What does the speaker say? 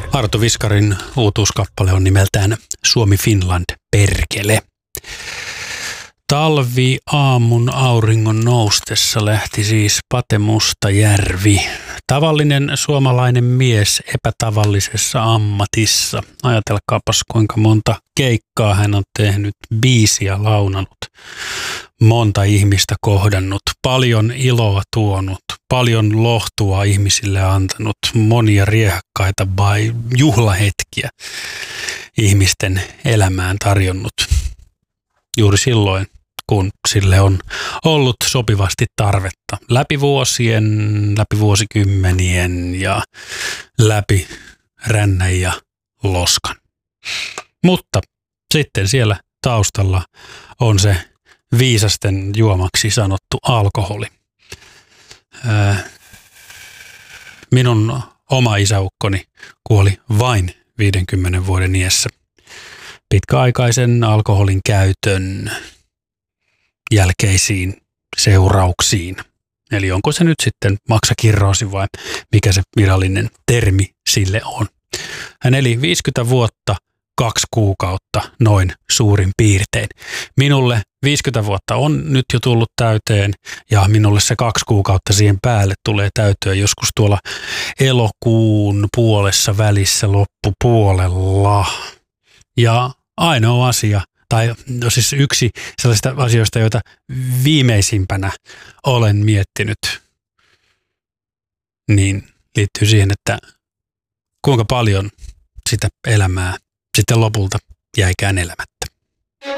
Arto Viskarin uutuuskappale on nimeltään Suomi Finland perkele. Talviaamun auringon noustessa lähti siis Pate Mustajärvi. Tavallinen suomalainen mies epätavallisessa ammatissa. Ajatelkaapas, kuinka monta keikkaa hän on tehnyt, biisiä launannut, monta ihmistä kohdannut, paljon iloa tuonut, paljon lohtua ihmisille antanut, monia riehakkaita juhlahetkiä ihmisten elämään tarjonnut. Juuri silloin, kun sille on ollut sopivasti tarvetta läpi vuosien, läpi vuosikymmenien ja läpi rännän ja loskan. Mutta sitten siellä taustalla on se viisasten juomaksi sanottu alkoholi. Minun oma isäukkoni kuoli vain 50 vuoden iässä pitkäaikaisen alkoholin käytön jälkeisiin seurauksiin. Eli onko se nyt sitten maksakirroosi vai mikä se virallinen termi sille on. Hän eli 50 vuotta, 2 kuukautta noin suurin piirtein. Minulle 50 vuotta on nyt jo tullut täyteen ja minulle se 2 kuukautta siihen päälle tulee täyteen joskus tuolla elokuun puolessa välissä loppupuolella. Ja ainoa asia, tai siis yksi sellaisista asioista, joita viimeisimpänä olen miettinyt, niin liittyy siihen, että kuinka paljon sitä elämää sitten lopulta jäikään elämättä.